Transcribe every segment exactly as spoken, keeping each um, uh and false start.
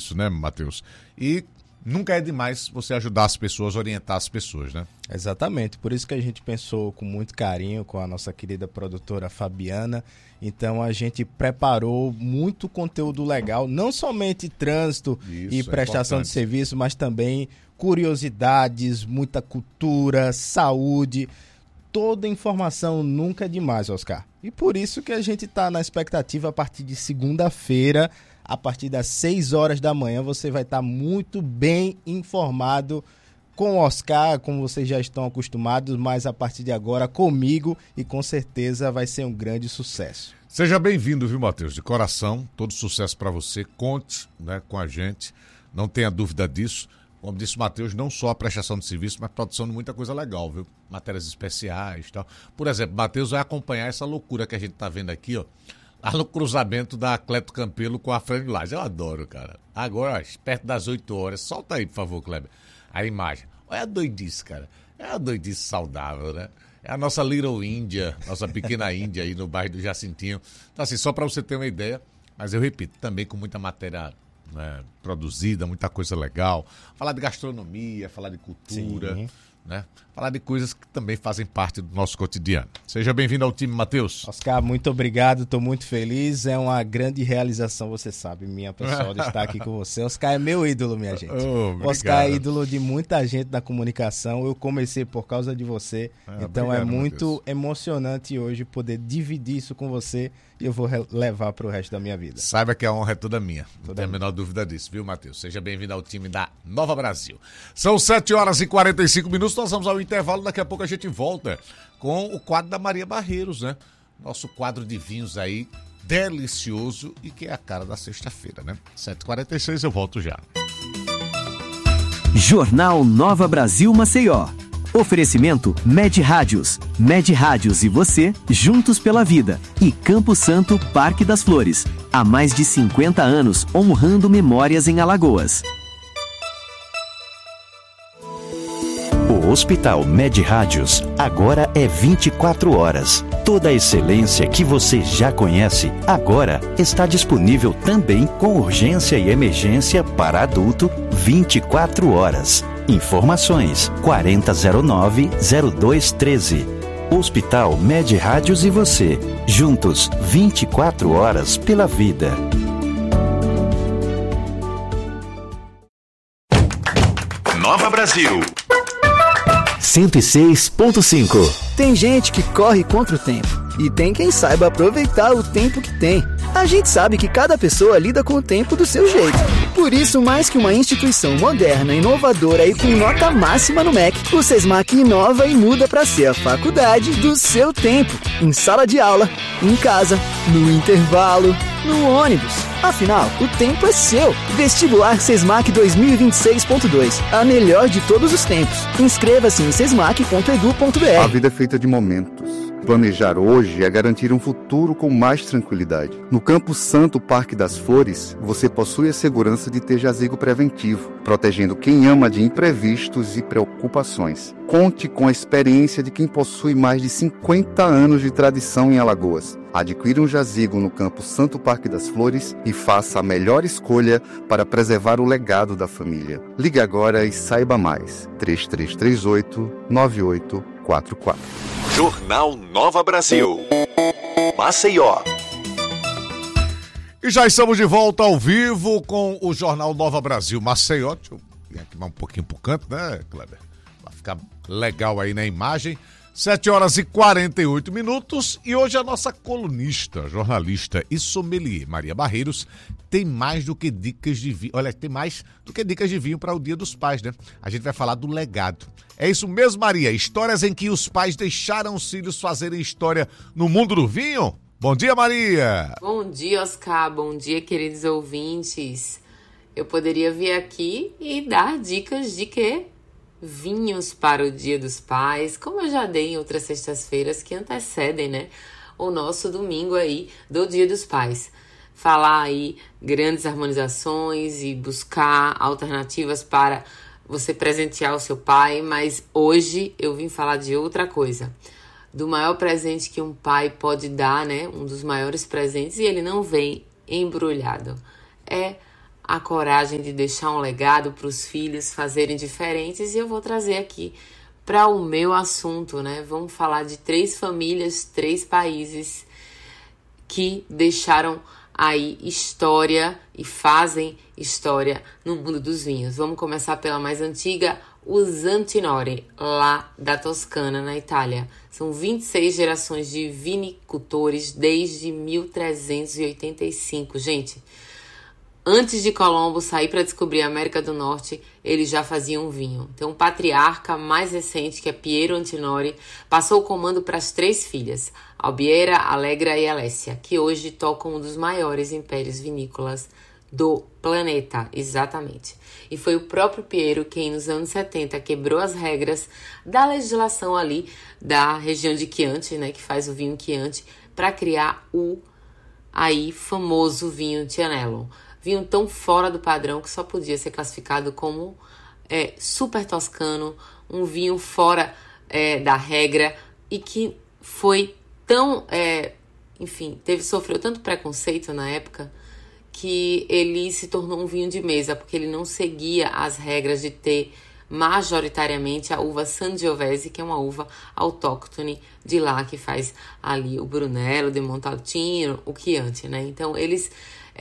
isso, né, Matheus? E nunca é demais você ajudar as pessoas, orientar as pessoas, né? Exatamente, por isso que a gente pensou com muito carinho com a nossa querida produtora Fabiana. Então a gente preparou muito conteúdo legal, não somente trânsito isso, e prestação é de serviço, mas também curiosidades, muita cultura, saúde. Toda informação nunca é demais, Oscar. E por isso que a gente está na expectativa a partir de segunda-feira, a partir das seis horas da manhã, você vai estar muito bem informado com o Oscar, como vocês já estão acostumados, mas a partir de agora comigo e com certeza vai ser um grande sucesso. Seja bem-vindo, viu, Matheus? De coração, todo sucesso para você. Conte, né, com a gente, não tenha dúvida disso. Como disse o Matheus, não só a prestação de serviço, mas a produção de muita coisa legal, viu? Matérias especiais e tal. Por exemplo, Matheus vai acompanhar essa loucura que a gente tá vendo aqui, ó. Lá no cruzamento da Cleto Campelo com a Fran Laje. Eu adoro, cara. Agora, ó, perto das oito horas. Solta aí, por favor, Kleber, a imagem. Olha a doidice, cara. É a doidice saudável, né? É a nossa Little Índia, nossa pequena Índia aí no bairro do Jacintinho. Então, assim, só para você ter uma ideia, mas eu repito, também com muita matéria... né, produzida, muita coisa legal, falar de gastronomia, falar de cultura, Sim. né, falar de coisas que também fazem parte do nosso cotidiano. Seja bem-vindo ao time, Matheus. Oscar, muito obrigado, estou muito feliz, é uma grande realização, você sabe, minha pessoal, de estar aqui com você. Oscar é meu ídolo, minha gente. Oh, Oscar é ídolo de muita gente da comunicação, eu comecei por causa de você, ah, então obrigado, é muito Matheus. Emocionante hoje poder dividir isso com você e eu vou levar para o resto da minha vida. Saiba que a honra é toda minha, não tem a menor dúvida disso, viu, Matheus? Seja bem-vindo ao time da Nova Brasil. São sete horas e quarenta e cinco minutos, nós vamos ao intervalo, daqui a pouco a gente volta com o quadro da Maria Barreiros, né? Nosso quadro de vinhos aí, delicioso e que é a cara da sexta-feira, né? sete e quarenta e seis, eu volto já. Jornal Nova Brasil Maceió. Oferecimento Med Rádios. Med Rádios e você, juntos pela vida. E Campo Santo, Parque das Flores. Há mais de cinquenta anos, honrando memórias em Alagoas. O Hospital Med Rádios agora é vinte e quatro horas. Toda a excelência que você já conhece, agora está disponível também com urgência e emergência para adulto vinte e quatro horas. Informações quarenta zero nove zero dois treze. Hospital Med Rádios e você, juntos vinte e quatro horas pela vida. Nova Brasil cento e seis ponto cinco. Tem gente que corre contra o tempo e tem quem saiba aproveitar o tempo que tem. A gente sabe que cada pessoa lida com o tempo do seu jeito. Por isso, mais que uma instituição moderna, inovadora e com nota máxima no M E C, o SESMAC inova e muda para ser a faculdade do seu tempo. Em sala de aula, em casa, no intervalo, no ônibus. Afinal, o tempo é seu. Vestibular SESMAC dois mil e vinte e seis ponto dois. A melhor de todos os tempos. Inscreva-se em sesmac ponto edu ponto br. A vida é feita de momentos. Planejar hoje é garantir um futuro com mais tranquilidade. No Campo Santo Parque das Flores, você possui a segurança de ter jazigo preventivo, protegendo quem ama de imprevistos e preocupações. Conte com a experiência de quem possui mais de cinquenta anos de tradição em Alagoas. Adquira um jazigo no Campo Santo Parque das Flores e faça a melhor escolha para preservar o legado da família. Ligue agora e saiba mais. três três três oito, nove oito quatro quatro. Jornal Nova Brasil Maceió. E já estamos de volta ao vivo com o Jornal Nova Brasil Maceió. Deixa eu vir aqui mais um pouquinho pro canto, né, Kleber? Vai ficar legal aí na imagem. sete horas e quarenta e oito minutos e hoje a nossa colunista, jornalista e sommelier Maria Barreiros tem mais do que dicas de vinho, olha, tem mais do que dicas de vinho para o Dia dos Pais, né? A gente vai falar do legado. É isso mesmo, Maria? Histórias em que os pais deixaram os filhos fazerem história no mundo do vinho? Bom dia, Maria! Bom dia, Oscar. Bom dia, queridos ouvintes. Eu poderia vir aqui e dar dicas de quê? Vinhos para o Dia dos Pais, como eu já dei em outras sextas-feiras que antecedem, né, o nosso domingo aí do Dia dos Pais. Falar aí grandes harmonizações e buscar alternativas para você presentear o seu pai, mas hoje eu vim falar de outra coisa. Do maior presente que um pai pode dar, né, um dos maiores presentes, e ele não vem embrulhado. É a coragem de deixar um legado para os filhos fazerem diferentes, e eu vou trazer aqui para o meu assunto, né? Vamos falar de três famílias, três países que deixaram aí história e fazem história no mundo dos vinhos. Vamos começar pela mais antiga, os Antinori, lá da Toscana, na Itália. São vinte e seis gerações de vinicultores desde mil trezentos e oitenta e cinco. Gente, antes de Colombo sair para descobrir a América do Norte, eles já faziam vinho. Então, o patriarca mais recente, que é Piero Antinori, passou o comando para as três filhas, Albiera, Allegra e Alessia, que hoje tocam um dos maiores impérios vinícolas do planeta, exatamente. E foi o próprio Piero quem, nos anos setenta, quebrou as regras da legislação ali da região de Chianti, né, que faz o vinho Chianti, para criar o aí famoso vinho Tianello. Vinho tão fora do padrão que só podia ser classificado como é, super toscano, um vinho fora é, da regra, e que foi tão, é, enfim, teve, sofreu tanto preconceito na época que ele se tornou um vinho de mesa, porque ele não seguia as regras de ter majoritariamente a uva Sangiovese, que é uma uva autóctone de lá, que faz ali o Brunello, de Montalcino, o Chianti, né? Então, eles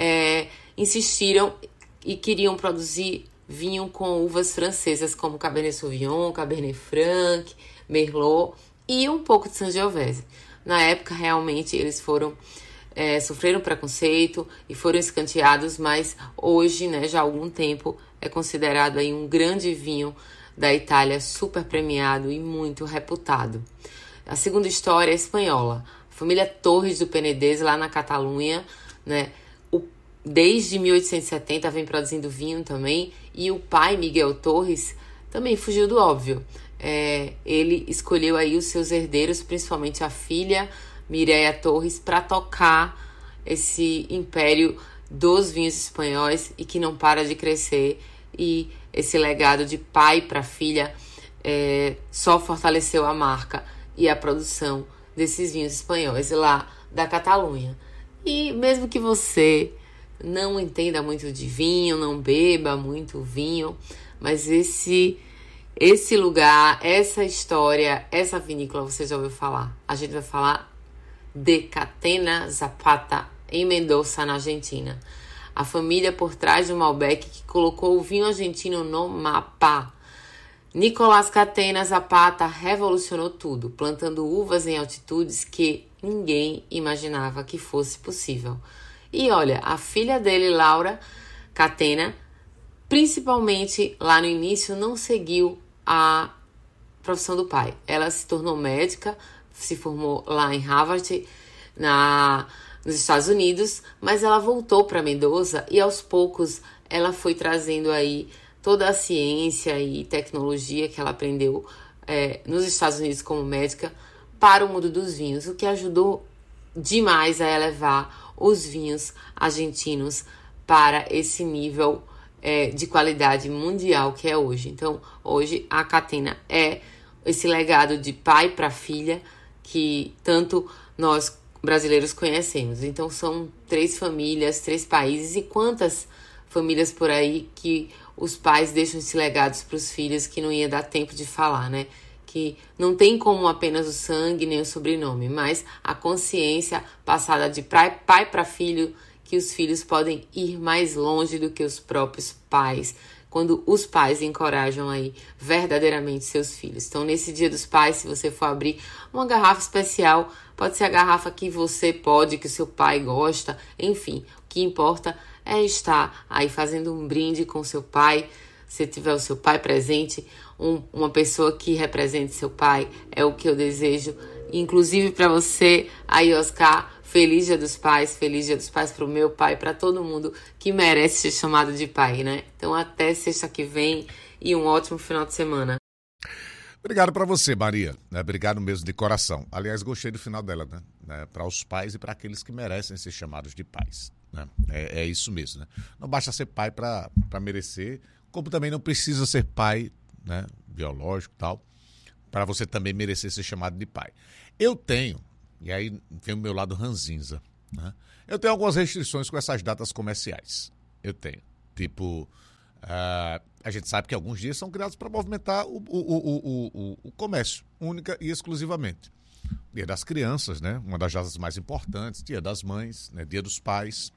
é, insistiram e queriam produzir vinho com uvas francesas, como Cabernet Sauvignon, Cabernet Franc, Merlot e um pouco de Sangiovese. Na época, realmente, eles foram... É, sofreram preconceito e foram escanteados, mas hoje, né, já há algum tempo, é considerado aí um grande vinho da Itália, super premiado e muito reputado. A segunda história é espanhola. A família Torres do Penedès, lá na Catalunha, né, o, desde mil oitocentos e setenta vem produzindo vinho também, e o pai, Miguel Torres, também fugiu do óbvio. É, ele escolheu aí os seus herdeiros, principalmente a filha Mireia Torres, para tocar esse império dos vinhos espanhóis e que não para de crescer, e esse legado de pai para filha é, só fortaleceu a marca e a produção desses vinhos espanhóis lá da Catalunha. E mesmo que você não entenda muito de vinho, não beba muito vinho, mas esse, esse lugar, essa história, essa vinícola você já ouviu falar. A gente vai falar de Catena Zapata, em Mendoza, na Argentina. A família por trás do Malbec que colocou o vinho argentino no mapa. Nicolás Catena Zapata revolucionou tudo, plantando uvas em altitudes que ninguém imaginava que fosse possível. E olha, a filha dele, Laura Catena, principalmente lá no início, não seguiu a profissão do pai. Ela se tornou médica, se formou lá em Harvard, na, nos Estados Unidos, mas ela voltou para Mendoza e aos poucos ela foi trazendo aí toda a ciência e tecnologia que ela aprendeu é, nos Estados Unidos como médica para o mundo dos vinhos, o que ajudou demais a elevar os vinhos argentinos para esse nível é, de qualidade mundial que é hoje. Então, hoje a Catena é esse legado de pai para filha, que tanto nós brasileiros conhecemos. Então são três famílias, três países, e quantas famílias por aí que os pais deixam esses legados para os filhos que não ia dar tempo de falar, né? Que não tem como apenas o sangue nem o sobrenome, mas a consciência passada de pai para filho, que os filhos podem ir mais longe do que os próprios pais, quando os pais encorajam aí verdadeiramente seus filhos. Então, nesse Dia dos Pais, se você for abrir uma garrafa especial, pode ser a garrafa que você pode, que o seu pai gosta, enfim, o que importa é estar aí fazendo um brinde com seu pai. Se tiver o seu pai presente, um, uma pessoa que represente seu pai, é o que eu desejo, inclusive para você aí, Oscar. Feliz Dia dos Pais, feliz Dia dos Pais para o meu pai, para todo mundo que merece ser chamado de pai, né? Então até sexta que vem e um ótimo final de semana. Obrigado para você, Maria. Né? Obrigado mesmo de coração. Aliás, gostei do final dela, né? né? Para os pais e para aqueles que merecem ser chamados de pais. Né? É, é isso mesmo, né? Não basta ser pai para merecer, como também não precisa ser pai, né? Biológico e tal, para você também merecer ser chamado de pai. Eu tenho... E aí tem o meu lado ranzinza, né? Eu tenho algumas restrições com essas datas comerciais. Eu tenho. Tipo, uh, a gente sabe que alguns dias são criados para movimentar o, o, o, o, o comércio, única e exclusivamente. Dia das Crianças, né? Uma das datas mais importantes, Dia das Mães, né? Dia dos Pais.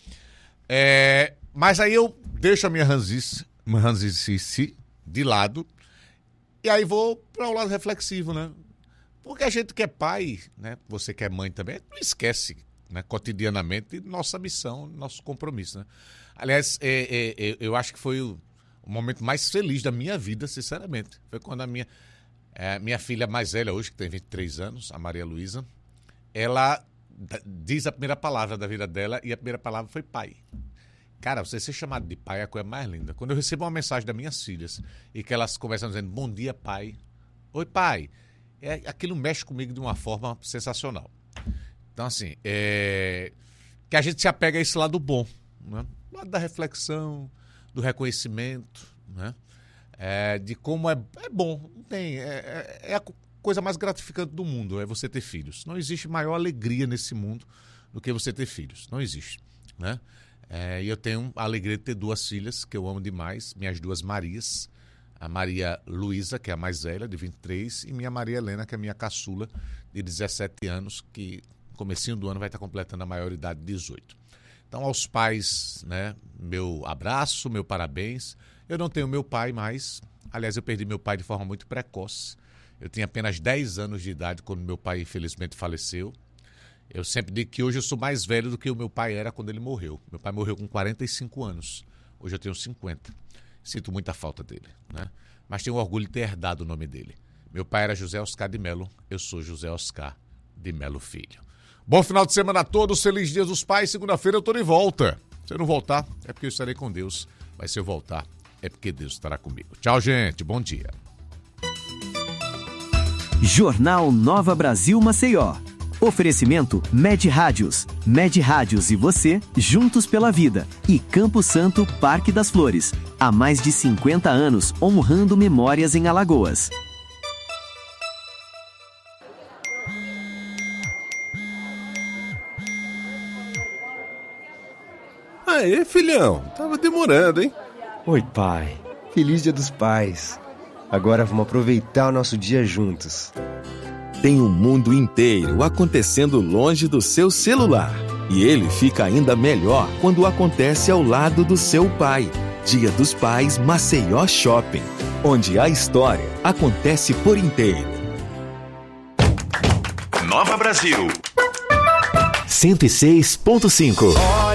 É, mas aí eu deixo a minha ranzice, minha ranzice de lado e aí vou para o lado reflexivo, né? Porque a gente que é pai, né? Você que é mãe também, não esquece, né? Cotidianamente nossa missão, nosso compromisso, né? Aliás, é, é, é, eu acho que foi o, o momento mais feliz da minha vida, sinceramente. Foi quando a minha, é, minha filha mais velha hoje, que tem vinte e três anos, a Maria Luísa, ela diz a primeira palavra da vida dela e a primeira palavra foi pai. Cara, você ser chamado de pai é a coisa mais linda. Quando eu recebo uma mensagem das minhas filhas e que elas começam dizendo, bom dia, pai. Oi, pai. É, aquilo mexe comigo de uma forma sensacional. Então, assim, é, que a gente se apega a esse lado bom, né? O lado da reflexão, do reconhecimento, né? É, de como é, é bom. Não tem, é, é a coisa mais gratificante do mundo, é você ter filhos. Não existe maior alegria nesse mundo do que você ter filhos. Não existe, né? É, e eu tenho a alegria de ter duas filhas que eu amo demais, minhas duas Marias, a Maria Luísa, que é a mais velha, de vinte e três, e minha Maria Helena, que é a minha caçula, de dezessete anos, que no comecinho do ano vai estar completando a maioridade de dezoito. Então, aos pais, né, meu abraço, meu parabéns. Eu não tenho meu pai mais, aliás, eu perdi meu pai de forma muito precoce. Eu tinha apenas dez anos de idade quando meu pai, infelizmente, faleceu. Eu sempre digo que hoje eu sou mais velho do que o meu pai era quando ele morreu. Meu pai morreu com quarenta e cinco anos. Hoje eu tenho cinquenta. Sinto muita falta dele, né? Mas tenho orgulho de ter herdado o nome dele. Meu pai era José Oscar de Melo. Eu sou José Oscar de Melo Filho. Bom final de semana a todos. Feliz Dia dos Pais. Segunda-feira eu estou de volta. Se eu não voltar, é porque eu estarei com Deus. Mas se eu voltar, é porque Deus estará comigo. Tchau, gente. Bom dia. Jornal Nova Brasil Maceió. Oferecimento Med Rádios. Med Rádios e você, juntos pela vida. E Campo Santo, Parque das Flores. Há mais de cinquenta anos, honrando memórias em Alagoas. Aê, filhão. Tava demorando, hein? Oi, pai. Feliz Dia dos Pais. Agora vamos aproveitar o nosso dia juntos. Tem o mundo inteiro acontecendo longe do seu celular. E ele fica ainda melhor quando acontece ao lado do seu pai. Dia dos Pais Maceió Shopping, onde a história acontece por inteiro. Nova Brasil cento e seis ponto cinco.